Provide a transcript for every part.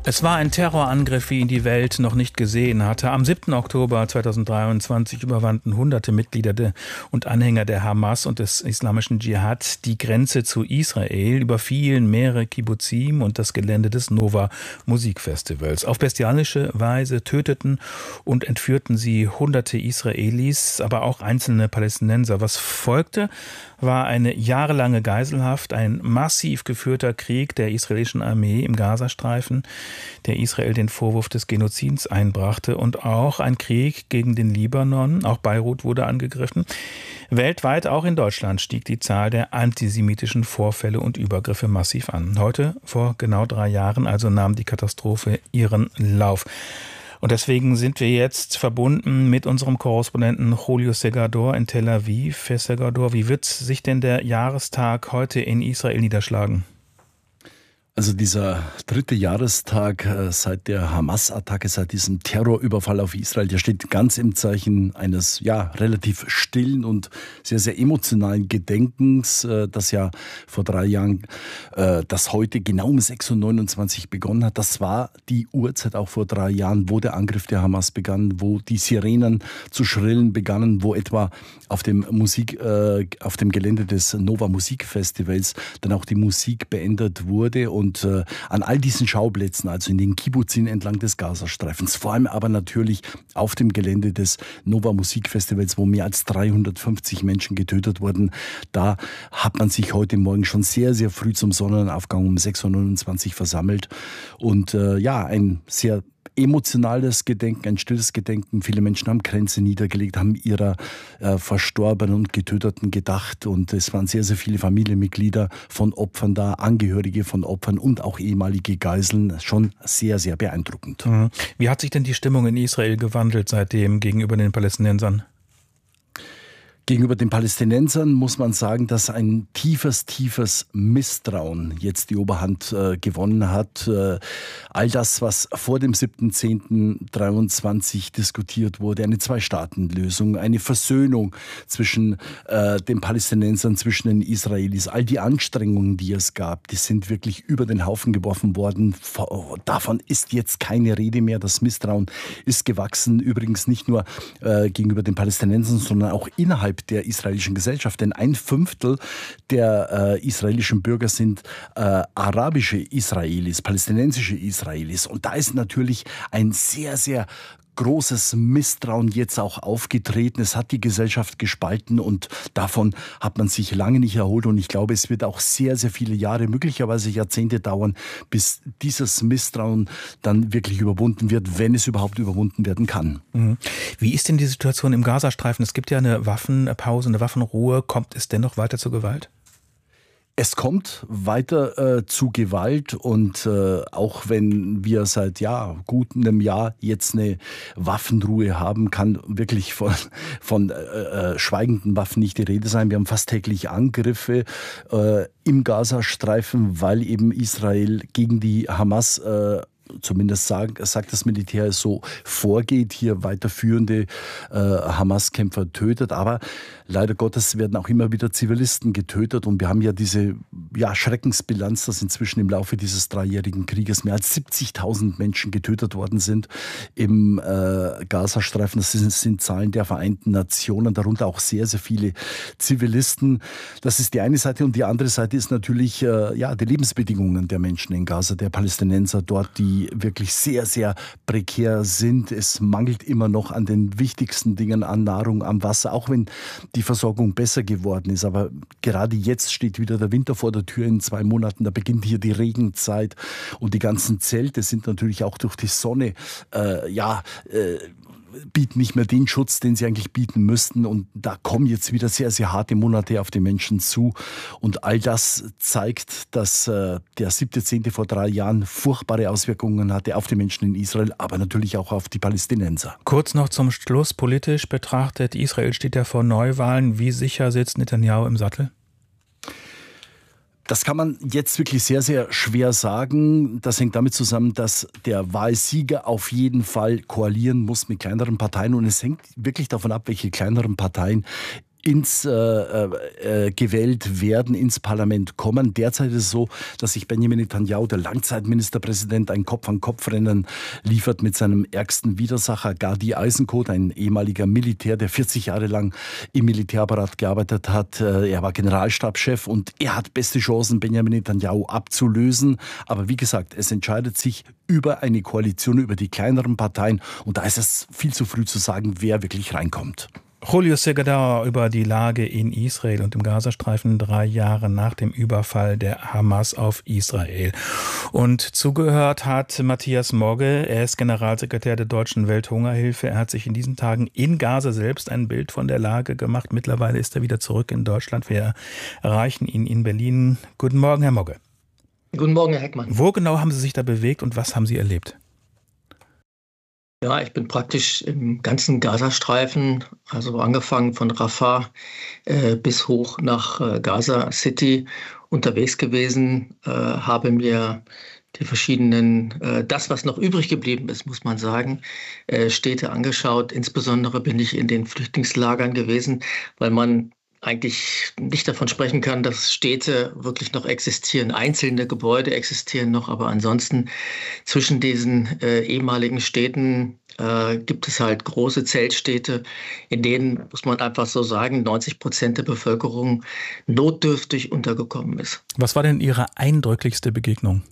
Es war ein Terrorangriff, wie ihn die Welt noch nicht gesehen hatte. Am 7. Oktober 2023 überwanden hunderte Mitglieder und Anhänger der Hamas und des islamischen Dschihad die Grenze zu Israel, überfielen mehrere Kibbuzim und das Gelände des Nova Musikfestivals. Auf bestialische Weise töteten und entführten sie hunderte Israelis, aber auch einzelne Palästinenser. Was folgte, war eine jahrelange Geiselhaft, ein massiv geführter Krieg der israelischen Armee im Gazastreifen, der Israel den Vorwurf des Genozids einbrachte, und auch ein Krieg gegen den Libanon. Auch Beirut wurde angegriffen. Weltweit, auch in Deutschland, stieg die Zahl der antisemitischen Vorfälle und Übergriffe massiv an. Heute, vor genau 3 Jahren, also nahm die Katastrophe ihren Lauf. Und deswegen sind wir jetzt verbunden mit unserem Korrespondenten Julio Segador in Tel Aviv. Herr Segador, wie wird sich denn der Jahrestag heute in Israel niederschlagen? Also dieser 3. Jahrestag seit der Hamas-Attacke, seit diesem Terrorüberfall auf Israel, der steht ganz im Zeichen eines relativ stillen und sehr, sehr emotionalen Gedenkens, das ja vor 3 Jahren, das heute genau um 6:29 Uhr begonnen hat. Das war die Uhrzeit auch vor 3 Jahren, wo der Angriff der Hamas begann, wo die Sirenen zu schrillen begannen, wo etwa auf dem Gelände des Nova Musikfestivals dann auch die Musik beendet wurde. Und an all diesen Schauplätzen, also in den Kibbuzim entlang des Gazastreifens, vor allem aber natürlich auf dem Gelände des Nova Musikfestivals, wo mehr als 350 Menschen getötet wurden, da hat man sich heute Morgen schon sehr, sehr früh zum Sonnenaufgang um 6:29 Uhr versammelt. Und ein sehr emotionales Gedenken, ein stilles Gedenken. Viele Menschen haben Kränze niedergelegt, haben ihrer Verstorbenen und Getöteten gedacht, und es waren sehr, sehr viele Familienmitglieder von Opfern da, Angehörige von Opfern und auch ehemalige Geiseln. Schon sehr, sehr beeindruckend. Wie hat sich denn die Stimmung in Israel gewandelt seitdem gegenüber den Palästinensern? Gegenüber den Palästinensern muss man sagen, dass ein tiefes Misstrauen jetzt die Oberhand gewonnen hat. All das, was vor dem 7.10.23 diskutiert wurde, eine 2-Staaten-Lösung, eine Versöhnung zwischen den Palästinensern, zwischen den Israelis, all die Anstrengungen, die es gab, die sind wirklich über den Haufen geworfen worden. Davon ist jetzt keine Rede mehr. Das Misstrauen ist gewachsen, übrigens nicht nur gegenüber den Palästinensern, sondern auch innerhalb der israelischen Gesellschaft, denn 1/5 der israelischen Bürger sind arabische Israelis, palästinensische Israelis, und da ist natürlich ein sehr, sehr großes Misstrauen jetzt auch aufgetreten. Es hat die Gesellschaft gespalten, und davon hat man sich lange nicht erholt, und ich glaube, es wird auch sehr, sehr viele Jahre, möglicherweise Jahrzehnte dauern, bis dieses Misstrauen dann wirklich überwunden wird, wenn es überhaupt überwunden werden kann. Wie ist denn die Situation im Gazastreifen? Es gibt ja eine Waffenpause, eine Waffenruhe. Kommt es dennoch weiter zur Gewalt? Es kommt weiter zu Gewalt, und auch wenn wir seit gut einem Jahr jetzt eine Waffenruhe haben, kann wirklich von schweigenden Waffen nicht die Rede sein. Wir haben fast täglich Angriffe im Gazastreifen, weil eben Israel gegen die Hamas zumindest sagt das Militär, es so vorgeht, hier weiterführende Hamas-Kämpfer tötet. Aber leider Gottes werden auch immer wieder Zivilisten getötet. Und wir haben ja diese Schreckensbilanz, dass inzwischen im Laufe dieses 3-jährigen Krieges mehr als 70.000 Menschen getötet worden sind im Gazastreifen. Das sind Zahlen der Vereinten Nationen, darunter auch sehr, sehr viele Zivilisten. Das ist die eine Seite. Und die andere Seite ist natürlich die Lebensbedingungen der Menschen in Gaza, der Palästinenser dort, die wirklich sehr, sehr prekär sind. Es mangelt immer noch an den wichtigsten Dingen, an Nahrung, am Wasser, auch wenn die Versorgung besser geworden ist. Aber gerade jetzt steht wieder der Winter vor der Tür in 2 Monaten. Da beginnt hier die Regenzeit, und die ganzen Zelte sind natürlich auch durch die Sonne bieten nicht mehr den Schutz, den sie eigentlich bieten müssten. Und da kommen jetzt wieder sehr, sehr harte Monate auf die Menschen zu. Und all das zeigt, dass der 7.10. vor 3 Jahren furchtbare Auswirkungen hatte auf die Menschen in Israel, aber natürlich auch auf die Palästinenser. Kurz noch zum Schluss, politisch betrachtet, Israel steht ja vor Neuwahlen. Wie sicher sitzt Netanyahu im Sattel? Das kann man jetzt wirklich sehr, sehr schwer sagen. Das hängt damit zusammen, dass der Wahlsieger auf jeden Fall koalieren muss mit kleineren Parteien. Und es hängt wirklich davon ab, welche kleineren Parteien gewählt werden, ins Parlament kommen. Derzeit ist es so, dass sich Benjamin Netanyahu, der Langzeitministerpräsident, ein Kopf-an-Kopf-Rennen liefert mit seinem ärgsten Widersacher Gadi Eisenkot, ein ehemaliger Militär, der 40 Jahre lang im Militärapparat gearbeitet hat. Er war Generalstabschef und er hat beste Chancen, Benjamin Netanyahu abzulösen. Aber wie gesagt, es entscheidet sich über eine Koalition, über die kleineren Parteien. Und da ist es viel zu früh zu sagen, wer wirklich reinkommt. Julio Segador über die Lage in Israel und im Gazastreifen 3 Jahre nach dem Überfall der Hamas auf Israel. Und zugehört hat Matthias Mogge, er ist Generalsekretär der Deutschen Welthungerhilfe. Er hat sich in diesen Tagen in Gaza selbst ein Bild von der Lage gemacht. Mittlerweile ist er wieder zurück in Deutschland. Wir erreichen ihn in Berlin. Guten Morgen, Herr Mogge. Guten Morgen, Herr Heckmann. Wo genau haben Sie sich da bewegt und was haben Sie erlebt? Ja, ich bin praktisch im ganzen Gazastreifen, also angefangen von Rafah bis hoch nach Gaza City unterwegs gewesen, habe mir die verschiedenen, das was noch übrig geblieben ist, muss man sagen, Städte angeschaut. Insbesondere bin ich in den Flüchtlingslagern gewesen, weil man eigentlich nicht davon sprechen kann, dass Städte wirklich noch existieren. Einzelne Gebäude existieren noch, aber ansonsten zwischen diesen ehemaligen Städten gibt es halt große Zeltstädte, in denen, muss man einfach so sagen, 90% der Bevölkerung notdürftig untergekommen ist. Was war denn Ihre eindrücklichste Begegnung?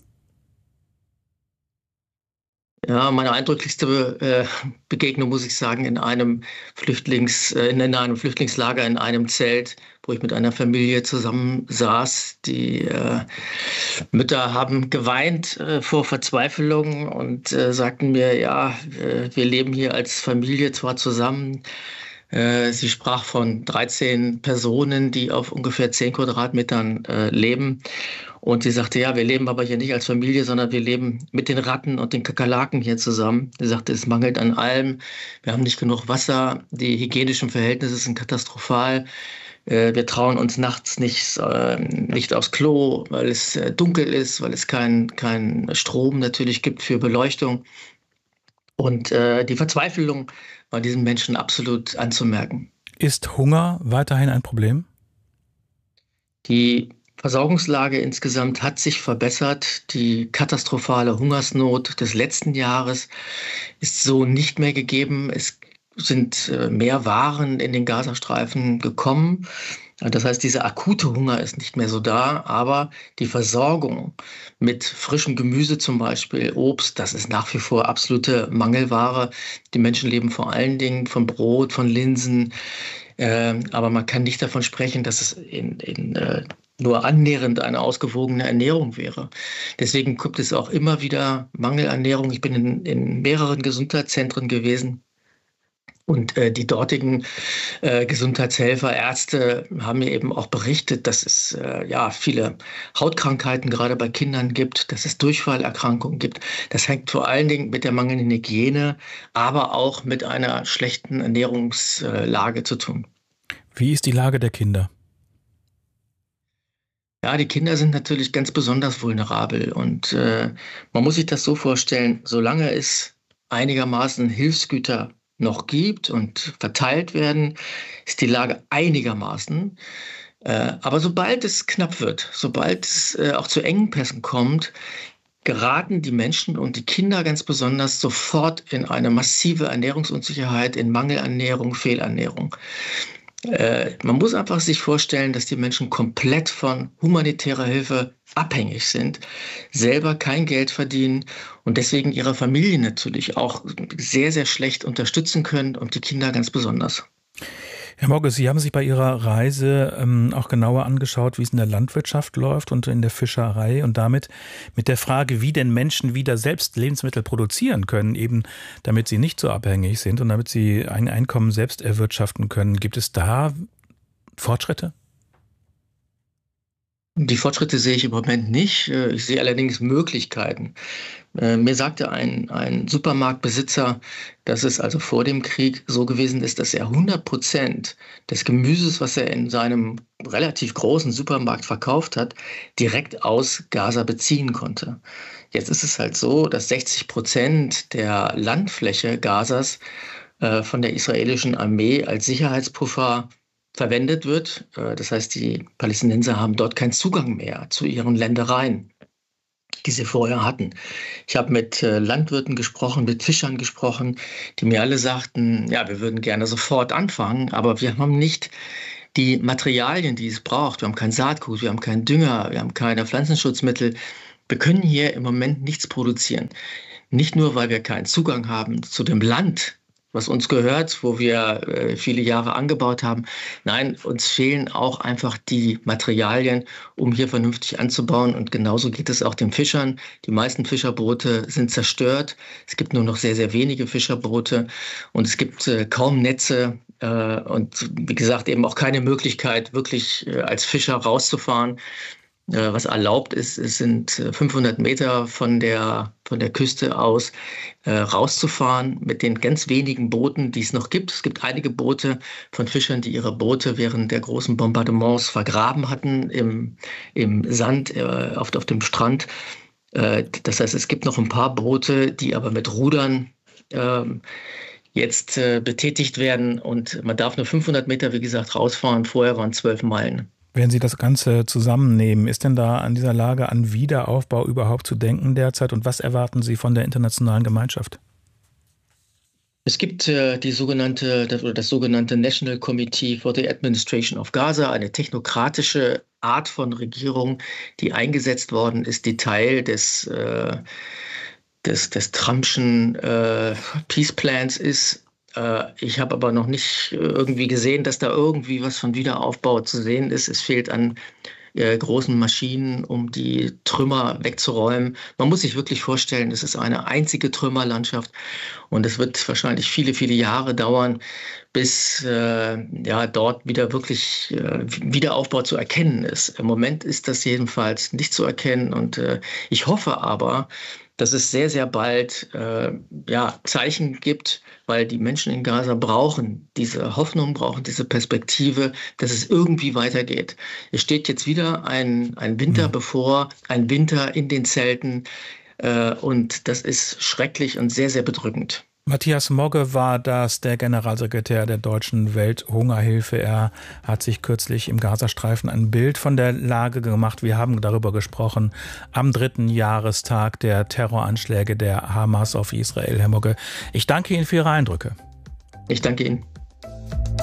Ja, meine eindrücklichste Begegnung, muss ich sagen, in einem Flüchtlingslager, in einem Zelt, wo ich mit einer Familie zusammen saß. Die Mütter haben geweint vor Verzweiflung und sagten mir, ja, wir leben hier als Familie zwar zusammen. Sie sprach von 13 Personen, die auf ungefähr 10 Quadratmetern leben. Und sie sagte, ja, wir leben aber hier nicht als Familie, sondern wir leben mit den Ratten und den Kakerlaken hier zusammen. Sie sagte, es mangelt an allem. Wir haben nicht genug Wasser. Die hygienischen Verhältnisse sind katastrophal. Wir trauen uns nachts nicht aufs Klo, weil es dunkel ist, weil es kein Strom natürlich gibt für Beleuchtung. Und die Verzweiflung war diesen Menschen absolut anzumerken. Ist Hunger weiterhin ein Problem? Die Versorgungslage insgesamt hat sich verbessert. Die katastrophale Hungersnot des letzten Jahres ist so nicht mehr gegeben. Es sind mehr Waren in den Gazastreifen gekommen. Das heißt, dieser akute Hunger ist nicht mehr so da, aber die Versorgung mit frischem Gemüse zum Beispiel, Obst, das ist nach wie vor absolute Mangelware. Die Menschen leben vor allen Dingen von Brot, von Linsen, aber man kann nicht davon sprechen, dass es nur annähernd eine ausgewogene Ernährung wäre. Deswegen gibt es auch immer wieder Mangelernährung. Ich bin in mehreren Gesundheitszentren gewesen. Und die dortigen Gesundheitshelfer, Ärzte haben mir eben auch berichtet, dass es viele Hautkrankheiten gerade bei Kindern gibt, dass es Durchfallerkrankungen gibt. Das hängt vor allen Dingen mit der mangelnden Hygiene, aber auch mit einer schlechten Ernährungslage zu tun. Wie ist die Lage der Kinder? Ja, die Kinder sind natürlich ganz besonders vulnerabel. Und man muss sich das so vorstellen, solange es einigermaßen Hilfsgüter noch gibt und verteilt werden, ist die Lage einigermaßen. Aber sobald es knapp wird, sobald es auch zu Engpässen kommt, geraten die Menschen und die Kinder ganz besonders sofort in eine massive Ernährungsunsicherheit, in Mangelernährung, Fehlernährung. Man muss einfach sich vorstellen, dass die Menschen komplett von humanitärer Hilfe abhängig sind, selber kein Geld verdienen und deswegen ihre Familien natürlich auch sehr, sehr schlecht unterstützen können und die Kinder ganz besonders. Herr Mogge, Sie haben sich bei Ihrer Reise auch genauer angeschaut, wie es in der Landwirtschaft läuft und in der Fischerei und damit mit der Frage, wie denn Menschen wieder selbst Lebensmittel produzieren können, eben damit sie nicht so abhängig sind und damit sie ein Einkommen selbst erwirtschaften können. Gibt es da Fortschritte? Die Fortschritte sehe ich im Moment nicht. Ich sehe allerdings Möglichkeiten. Mir sagte ein Supermarktbesitzer, dass es also vor dem Krieg so gewesen ist, dass er 100% des Gemüses, was er in seinem relativ großen Supermarkt verkauft hat, direkt aus Gaza beziehen konnte. Jetzt ist es halt so, dass 60% der Landfläche Gazas von der israelischen Armee als Sicherheitspuffer verwendet wird. Das heißt, die Palästinenser haben dort keinen Zugang mehr zu ihren Ländereien, die sie vorher hatten. Ich habe mit Landwirten gesprochen, mit Fischern gesprochen, die mir alle sagten, ja, wir würden gerne sofort anfangen, aber wir haben nicht die Materialien, die es braucht. Wir haben kein Saatgut, wir haben keinen Dünger, wir haben keine Pflanzenschutzmittel. Wir können hier im Moment nichts produzieren. Nicht nur, weil wir keinen Zugang haben zu dem Land, was uns gehört, wo wir viele Jahre angebaut haben. Nein, uns fehlen auch einfach die Materialien, um hier vernünftig anzubauen. Und genauso geht es auch den Fischern. Die meisten Fischerboote sind zerstört. Es gibt nur noch sehr, sehr wenige Fischerboote und es gibt kaum Netze. Und wie gesagt, eben auch keine Möglichkeit, wirklich als Fischer rauszufahren. Was erlaubt ist, es sind 500 Meter von der Küste aus rauszufahren mit den ganz wenigen Booten, die es noch gibt. Es gibt einige Boote von Fischern, die ihre Boote während der großen Bombardements vergraben hatten im Sand auf dem Strand. Das heißt, es gibt noch ein paar Boote, die aber mit Rudern jetzt betätigt werden. Und man darf nur 500 Meter, wie gesagt, rausfahren. Vorher waren 12 Meilen. Wenn Sie das Ganze zusammennehmen, ist denn da an dieser Lage an Wiederaufbau überhaupt zu denken derzeit? Und was erwarten Sie von der internationalen Gemeinschaft? Es gibt das sogenannte National Committee for the Administration of Gaza, eine technokratische Art von Regierung, die eingesetzt worden ist, die Teil des Trumpschen Peace Plans ist. Ich habe aber noch nicht irgendwie gesehen, dass da irgendwie was von Wiederaufbau zu sehen ist. Es fehlt an großen Maschinen, um die Trümmer wegzuräumen. Man muss sich wirklich vorstellen, es ist eine einzige Trümmerlandschaft und es wird wahrscheinlich viele, viele Jahre dauern, bis dort wieder wirklich Wiederaufbau zu erkennen ist. Im Moment ist das jedenfalls nicht zu erkennen und ich hoffe aber, dass es sehr, sehr bald Zeichen gibt, weil die Menschen in Gaza brauchen diese Hoffnung, brauchen diese Perspektive, dass es irgendwie weitergeht. Es steht jetzt wieder ein Winter bevor, ein Winter in den Zelten und das ist schrecklich und sehr, sehr bedrückend. Matthias Mogge war das, der Generalsekretär der Deutschen Welthungerhilfe. Er hat sich kürzlich im Gazastreifen ein Bild von der Lage gemacht. Wir haben darüber gesprochen am 3. Jahrestag der Terroranschläge der Hamas auf Israel. Herr Mogge, ich danke Ihnen für Ihre Eindrücke. Ich danke Ihnen.